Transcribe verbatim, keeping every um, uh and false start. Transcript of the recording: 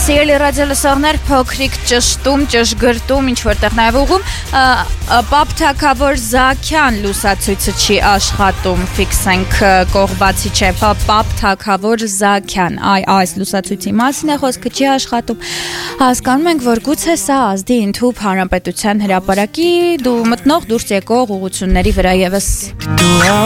Սիրելի ռադիոլսողներ, փոքրիկ ճշտում, ճշգրտում, ինչ որտեղ նաև ուղում, Պապ Թագավոր Զաքյան լուսացույցը չի աշխատում, ֆիքսենք կողբացի չէ, Պապ Թագավոր Զաքյան, այ այս լուսացույցի մասին է խոսքը, չի աշխատում, հասկանում ենք, որ գուցե սա ազդի ընդհուպ հանրապետության հրապարակի դու մտնող դուրս եկող ուղղությունների վրա ևս